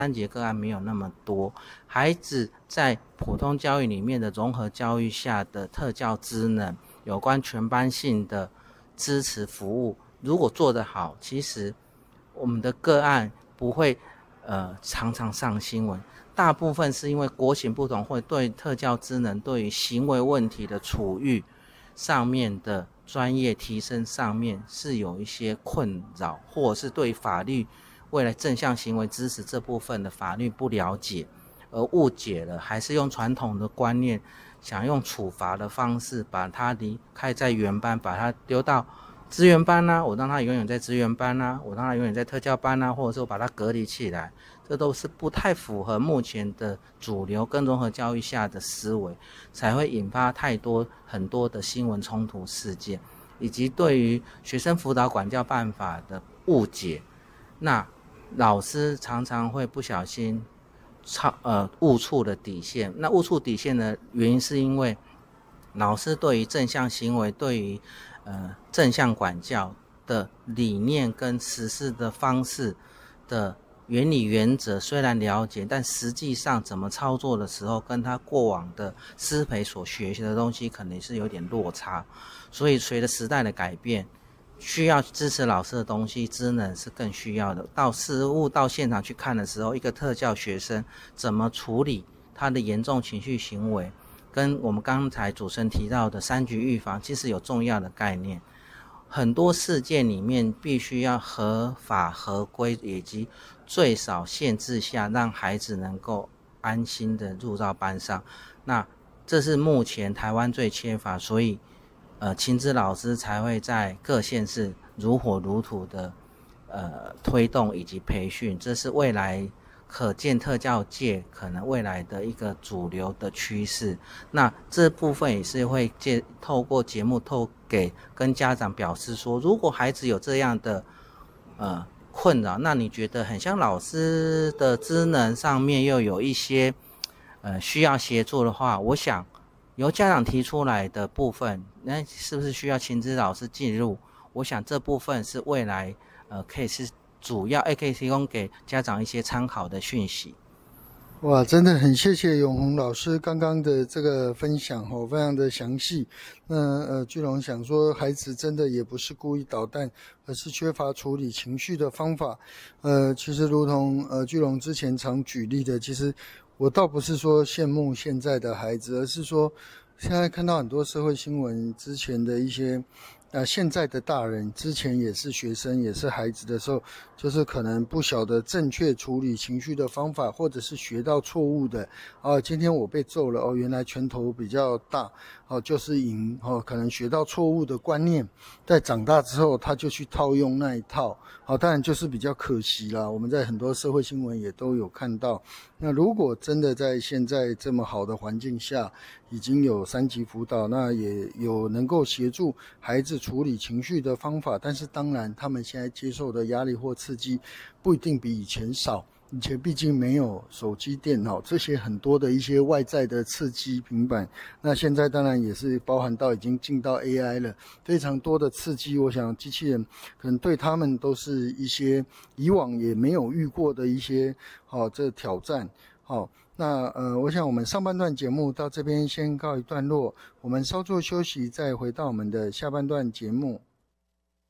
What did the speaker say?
单节个案没有那么多，孩子在普通教育里面的融合教育下的特教职能，有关全班性的支持服务，如果做得好，其实我们的个案不会常常上新闻。大部分是因为国情不同，会对特教职能对于行为问题的处遇上面的专业提升上面是有一些困扰，或者是对法律未来正向行为支持这部分的法律不了解，而误解了，还是用传统的观念，想用处罚的方式把他离开在原班，把他丢到资源班啊，我让他永远在资源班啊，我让他永远在特教班啊，或者是我把他隔离起来，这都是不太符合目前的主流跟融合教育下的思维，才会引发很多的新闻冲突事件，以及对于学生辅导管教办法的误解。那老师常常会不小心误触了底线。那误触底线的原因是因为老师对于正向行为，对于正向管教的理念跟实施的方式的原理原则虽然了解，但实际上怎么操作的时候，跟他过往的师培所学习的东西可能是有点落差。所以随着时代的改变，需要支持老师的东西职能是更需要的。到实务到现场去看的时候，一个特教学生怎么处理他的严重情绪行为，跟我们刚才主持人提到的3级预防其实有重要的概念。很多事件里面必须要合法合规，以及最少限制下让孩子能够安心的入到班上。那这是目前台湾最缺乏，所以亲子老师才会在各县市如火如荼的推动以及培训，这是未来可见特教界可能未来的一个主流的趋势。那这部分也是会透过节目跟家长表示说，如果孩子有这样的困扰，那你觉得很像老师的职能上面又有一些需要协助的话，我想由家长提出来的部分，那是不是需要亲子老师介入？我想这部分是未来可以是主要，可以提供给家长一些参考的讯息。 哇，真的很谢谢永宏老师刚刚的这个分享哦，非常的详细。那巨龙想说，孩子真的也不是故意捣蛋，而是缺乏处理情绪的方法。其实如同巨龙之前常举例的，其实我倒不是说羡慕现在的孩子，而是说现在看到很多社会新闻之前的一些现在的大人之前也是学生也是孩子的时候，就是可能不晓得正确处理情绪的方法，或者是学到错误的今天我被揍了原来拳头比较大就是赢可能学到错误的观念，在长大之后他就去套用那一套当然就是比较可惜啦，我们在很多社会新闻也都有看到。那如果真的在现在这么好的环境下，已经有3级辅导，那也有能够协助孩子处理情绪的方法，但是当然他们现在接受的压力或刺激不一定比以前少，以前毕竟没有手机电脑这些很多的一些外在的刺激平板，那现在当然也是包含到已经进到 AI 了，非常多的刺激，我想机器人可能对他们都是一些以往也没有遇过的一些这挑战。那我想我们上半段节目到这边先告一段落，我们稍作休息，再回到我们的下半段节目。